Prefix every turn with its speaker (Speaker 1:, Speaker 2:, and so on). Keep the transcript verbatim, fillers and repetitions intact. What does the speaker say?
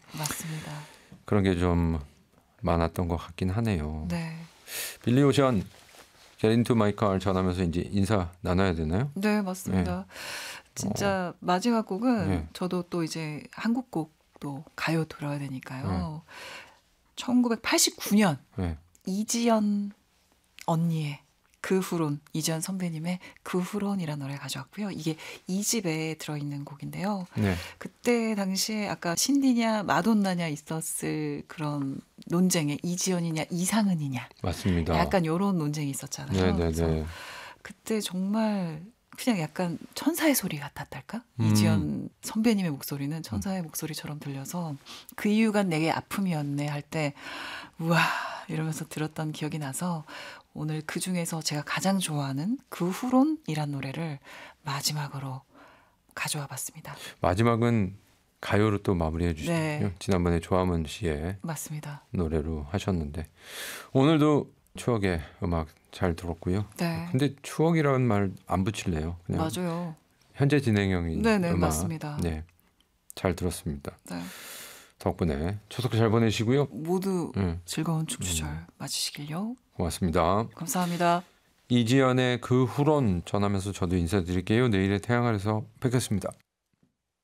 Speaker 1: 맞습니다.
Speaker 2: 그런 게 좀 많았던 것 같긴 하네요.
Speaker 1: 네.
Speaker 2: 빌리 오션 Get Into My Car 전하면서 이제 인사 나눠야 되나요?
Speaker 1: 네, 맞습니다. 진짜 마지막 곡은
Speaker 2: 네.
Speaker 1: 저도 또 이제 한국 곡도 가요 들어야 되니까요.
Speaker 2: 네.
Speaker 1: 천구백팔십구 년
Speaker 2: 네.
Speaker 1: 이지연 언니의 그 후론, 이지연 선배님의 그 후론이라는 노래 가져왔고요. 이게 이 집에 들어있는 곡인데요.
Speaker 2: 네.
Speaker 1: 그때 당시에 아까 신디냐 마돈나냐 있었을 그런 논쟁에 이지연이냐 이상은이냐
Speaker 2: 맞습니다.
Speaker 1: 약간 이런 논쟁이 있었잖아요.
Speaker 2: 네네네.
Speaker 1: 그래서 그때 정말 그냥 약간 천사의 소리 같았달까?
Speaker 2: 음.
Speaker 1: 이지연 선배님의 목소리는 천사의 목소리처럼 들려서 그 이유가 내게 아픔이었네 할 때 우와 이러면서 들었던 기억이 나서 오늘 그중에서 제가 가장 좋아하는 그 후론이란 노래를 마지막으로 가져와 봤습니다.
Speaker 2: 마지막은 가요로 또 마무리해 주시군요.
Speaker 1: 네.
Speaker 2: 지난번에 조화문 씨의
Speaker 1: 맞습니다.
Speaker 2: 노래로 하셨는데 오늘도 추억의 음악 잘 들었고요.
Speaker 1: 네.
Speaker 2: 근데 추억이라는 말 안 붙일래요. 그냥
Speaker 1: 맞아요.
Speaker 2: 현재 진행형인
Speaker 1: 네네,
Speaker 2: 음악.
Speaker 1: 맞습니다.
Speaker 2: 네, 잘 들었습니다.
Speaker 1: 네.
Speaker 2: 덕분에 추석 잘 보내시고요.
Speaker 1: 모두
Speaker 2: 네,
Speaker 1: 즐거운 축주절 맞으시길요.
Speaker 2: 고맙습니다.
Speaker 1: 감사합니다.
Speaker 2: 이지연의 그 후론 전하면서 저도 인사드릴게요. 내일의 태양 아래서 뵙겠습니다.